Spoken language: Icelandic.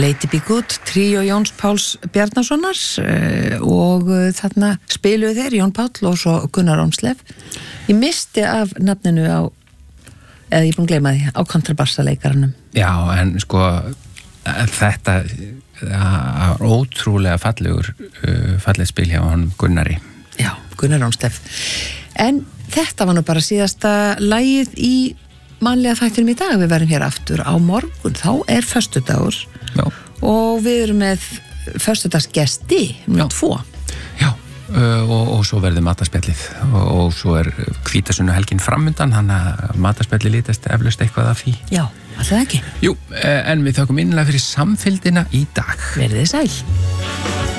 Lady Be Good, tríó Jóns Páls Bjarnasonar og þarna spiluðu þeir Jón Páll og svo Gunnar Ormslev. Ég misti af nafninu á, eða ég búin að gleyma því, á kontrabassaleikaranum. Já, en sko þetta er ótrúlega falleg spil hjá honum Gunnari. Já, Gunnar Ormslev. En þetta var nú bara síðasta lagið í mannlega þættinum í dag. Við verðum hér aftur á morgun, þá er föstudagur. Já. Og við erum með föstudagsgesti, með 2. Já, og svo verður matarspjallið og svo er hvítasunnu helgin framundan, hann að matarspjallið lítast eflaust eitthvað af því. Já, alltaf ekki. Jú, en við þökkum innlega fyrir samfylgdina í dag. Verðið sæl.